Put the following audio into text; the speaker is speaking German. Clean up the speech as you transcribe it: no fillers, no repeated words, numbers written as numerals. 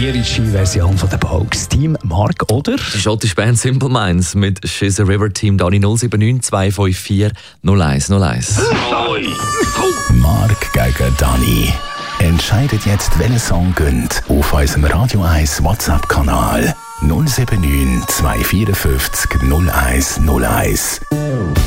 irische Version von den Pogues. Team Mark, oder? Die schottische Band Simple Minds mit She's a River, Team Dani 079 254 0101. Mark gegen Dani. Entscheidet jetzt, welcher Song gönnt auf unserem Radio 1 WhatsApp-Kanal 079 254 0101.